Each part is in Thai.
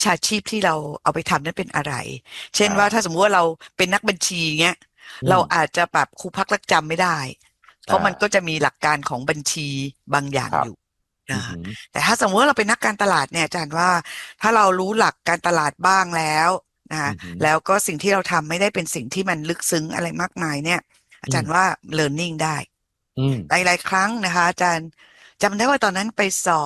ชาชีพที่เราเอาไปทำนั้นเป็นอะไรเช่นว่าถ้าอ่าสมมุติว่าเราเป็นนักบัญชีเงี้ยเราอืมอาจจะแบบครูพักรักจำไม่ได้เพราะมันก็อ่าจะมีหลักการของบัญชีบางอย่างครับอยู่อืนะอหือแต่ถ้าสมมติว่าเราเป็นนักการตลาดเนี่ยอาจารย์ว่าถ้าเรารู้หลักการตลาดบ้างแล้วนะคะอือหือแล้วก็สิ่งที่เราทำไม่ได้เป็นสิ่งที่มันลึกซึ้งอะไรมากมายเนี่ยอาอืมจารย์ว่า learning ได้อืมหลายๆครั้งนะคะอาจารย์จำได้ว่าตอนนั้นไปสอบ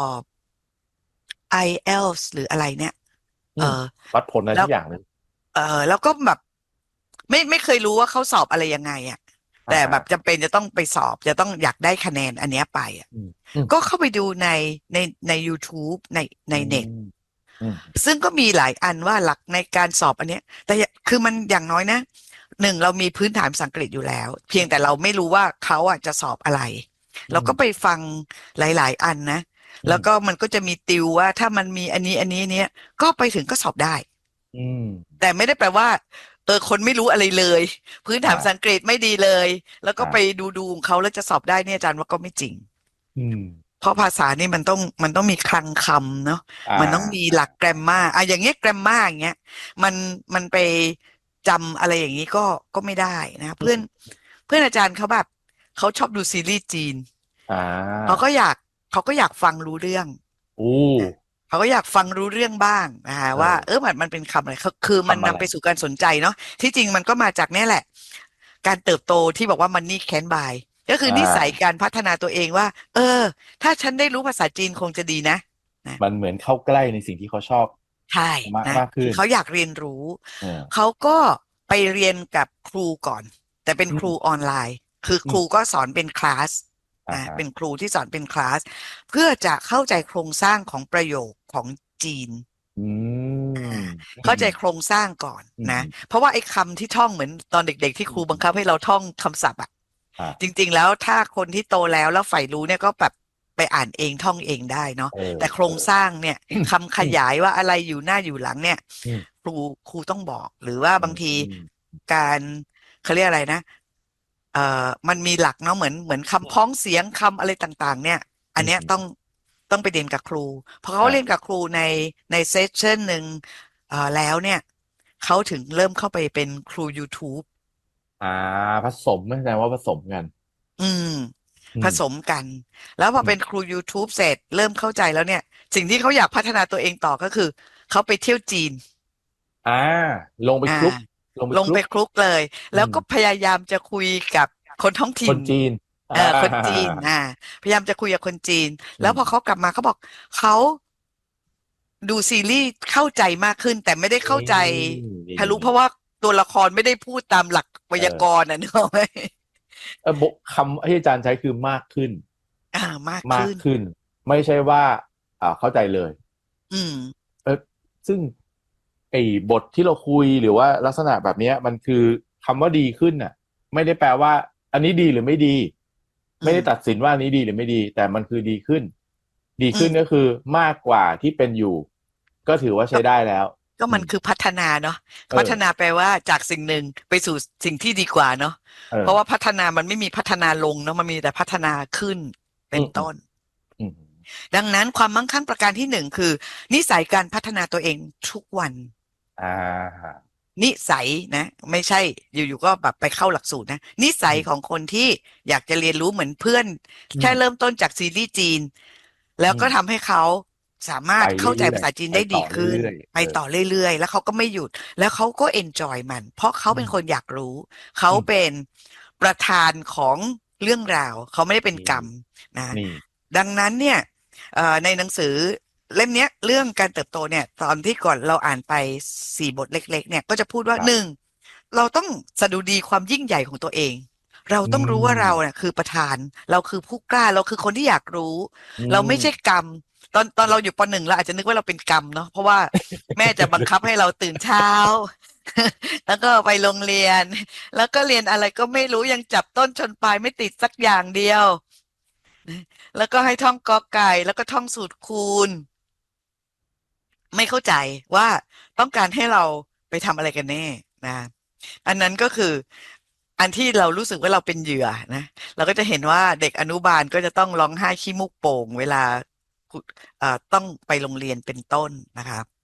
IELTS หรืออะไรเนี่ยเอออืมวัดผลอะไรแล้วสักอย่างหนึ่งแล้วก็แบบไม่เคยรู้ว่าเขาสอบอะไรยังไงอ่ะแต่อ่าฮะแบบจำเป็นจะต้องไปสอบจะต้องอยากได้คะแนนอันเนี้ยไปอ่ะอืมอืมก็เข้าไปดูในใน YouTube ในอืเน็ตมอืมซึ่งก็มีหลายอันว่าหลักในการสอบอันเนี้ยแต่คือมันอย่างน้อยนะหนึ่งเรามีพื้นฐานภาษาอังกฤษอยู่แล้วเพียงแต่เราไม่รู้ว่าเขาอ่ะจะสอบอะไรเราก็ไปอืมฟังหลายๆอันนะ แล้วก็อืมมันก็จะมีติวว่าถ้ามันมีอันนี้เนี้ยก็ไปถึงก็สอบได้อืมแต่ไม่ได้แปลว่าคนไม่รู้อะไรเลยพื้นฐานภาษาอังอ่ากฤษไม่ดีเลยแล้วก็ไปอ่าดูของเขาแล้วจะสอบได้เนี่ยอาจารย์ว่าก็ไม่จริงอืมเพราะภาษานี่มันต้องมีคลังคำเนาะอ่มันต้องมีหลักาแกรมมาอ่ะอย่างเงี้ยแกรมมาอย่างเงี้ยมันมันไปจำอะไรอย่างนี้ก็ไม่ได้นะอืมเพื่อนอาจารย์เขาแบบเขาชอบดูซีรีส์จีนอ่เขาาก็อยากเขาก็อยากฟังรู้เรื่องอู้นะเขาก็อยากฟังรู้เรื่องบ้างนะคะเอว่าอมันเป็นคำอะไรคือมันทำอะไรนำไปสู่การสนใจเนาะที่จริงมันก็มาจากเนี่ยแหละการเติบโตที่บอกว่า Money Can Buy ก็คืออ่นิสัยาการพัฒนาตัวเองว่าถ้าฉันได้รู้ภาษาจีนคงจะดีนะนะมันเหมือนเข้าใกล้ในสิ่งที่เขาชอบใช่มากนะมากขึ้นคือเขาอยากเรียนรู้เออเขาก็ไปเรียนกับครูก่อนแต่เป็นอืมครูออนไลน์คือคอืมรูก็สอนเป็นคลาสนะอ่าฮะเป็นครูที่สอนเป็นคลาสเพื่อจะเข้าใจโครงสร้างของประโยคของจีนอือ่ามอืมเข้าใจโครงสร้างก่อนนะอืมอืมเพราะว่าไอ้คำที่ท่องเหมือนตอนเด็กๆที่ครูบังคับอืมให้เราท่องคำศัพท์อ่ะจอ่าริงๆแล้วถ้าคนที่โตแล้วใฝ่รู้เนี่ยก็แบบไปอ่านเองท่องเองได้เนาะเออแต่โครเอองสร้างเนี่ยอืมคำขยายว่าอะไรอยู่หน้าอยู่หลังเนี่ยอืมครูครูต้องบอกหรือว่าอืบางทีมการเขาเรียกอะไรนะเอ่อมันมีหลักเนาะเหมือนคำพ้องเสียงคำอะไรต่างๆเนี่ยอัอืนเนี้ยต้องมต้องไปเรียนกับครูเพราะเขาเรียนอ่ากับครูในเซสชั่นหนึ่ง แล้วเนี่ยเขาถึงเริ่มเข้าไปเป็นครู YouTube อ่าผสมไม่แสดงว่าผสมกันอืมผสมอืมกันแล้วพออืมเป็นครู YouTube เสร็จเริ่มเข้าใจแล้วเนี่ยสิ่งที่เขาอยากพัฒนาตัวเองต่อก็คือเขาไปเที่ยวจีนอ่าลงไปอ่าคลุกลงไปลงไปคลุกคลุกเลยอืมแล้วก็พยายามจะคุยกับคนท้องถิ่นคนจีนอ่าคนจีนพยายามจะคุยกับคนจีนอืมแล้วพอเขากลับมาเขาบอกเขาดูซีรีส์เข้าใจมากขึ้นแต่ไม่ได้เข้านี่ใจนี่ทะลุเพนี่ราะว่าตัวละครไม่ได้พูดตามหลักไวยากเออรณ์นึกออกไหมบคำที่อาจารย์ใช้คือมากขึ้นมากขึ้นมากขึ้นไม่ใช่ว่าเข้าใจเลยอืมเออซึ่งไอ้บทที่เราคุยหรือว่าลักษณะแบบเนี้ยมันคือคำว่าดีขึ้นน่ะไม่ได้แปลว่าอันนี้ดีหรือไม่ดีไม่ได้ตัดอืมสินว่าอันนี้ดีหรือไม่ดีแต่มันคือดีขึ้นดีอืมขึ้นก็คือมากกว่าที่เป็นอยู่ก็ถือว่าใช้ก็ได้แล้วก็อืมมันคือพัฒนาเนาะเออพัฒนาแปลว่าจากสิ่งหนึ่งไปสู่สิ่งที่ดีกว่าเนาะเพราะว่าเออพัฒนามันไม่มีพัฒนาลงเนาะมันมีแต่พัฒนาขึ้นอืมอืมเป็นต้นอืมดังนั้นความมั่งคั่งประการที่หนึ่งคือนิสัยการพัฒนาตัวเองทุกวันอ่านิสัยนะไม่ใช่อยู่ๆก็แบบไปเข้าหลักสูตรนะนิสัยอืมของคนที่อยากจะเรียนรู้เหมือนเพื่อนอืมแค่เริ่มต้นจากซีรีส์จีนแล้วอืมก็ทำให้เขาสามารไปถเข้าใจเรื่อยภาษาจีนได้ๆไปต่อดีขึ้นเรื่อยๆเออไปต่อเรื่อยๆแล้วเขาก็ไม่หยุดแล้วเขาก็เอนจอยมันเพราะเขาอืมเป็นคนอยากรู้เขาอืมเป็นประธานของเรื่องราวเขาไม่ได้เป็นนี่กรรมนะนี่ดังนั้นเนี่ยในหนังสือ เล่มเนี้ยเรื่องการเติบโตเนี่ยตอนที่ก่อนเราอ่านไป4 บทเล็กๆเนี่ยก็จะพูดว่าครับหนึ่งเราต้องสดุดีความยิ่งใหญ่ของตัวเองเราอืต้องรู้ว่าเรามเนี่ยคือประธานเราคือผู้กล้าเราคือคนที่อยากรู้อืเราไม่ใช่มกรรมตอนเราอยู่ป.1เราอาจจะนึกว่าเราเป็นกรรมเนาะเพราะว่าแม่จะบังคับให้เราตื่นเช้าแล้วก็ไปโรงเรียนแล้วก็เรียนอะไรก็ไม่รู้ยังจับต้นชนปลายไม่ติดสักอย่างเดียวแล้วก็ให้ท่องกอไก่แล้วก็ท่องสูตรคูณ ไม่เข้าใจว่าต้องการให้เราไปทำอะไรกันแน่นะอันนั้นก็คืออันที่เรารู้สึกว่าเราเป็นเหยื่อนะเราก็จะเห็นว่าเด็กอนุบาลก็จะต้องร้องไห้ขี้มูกโป่งเวลาคุณต้องไปโรงเรียนเป็นต้นนะคะ